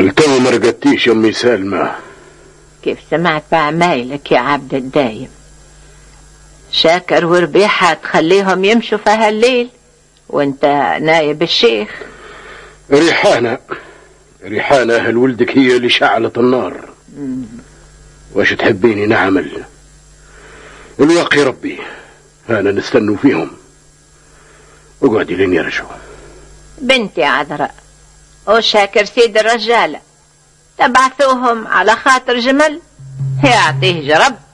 التو ما رقدتيش يا امي سالمة. كيف سمعت بعمايلك يا عبد الدايم؟ شاكر وربيحة تخليهم يمشوا في هالليل وانت نايب الشيخ. ريحانة اهل ولدك هي اللي شعلت النار. واش تحبيني نعمل؟ الواقي ربي انا نستنوا فيهم. اقعدي لين يرجعوا. بنتي عذراء وشاكر سيد الرجالة تبعثوهم على خاطر جمل يعطيه جرب.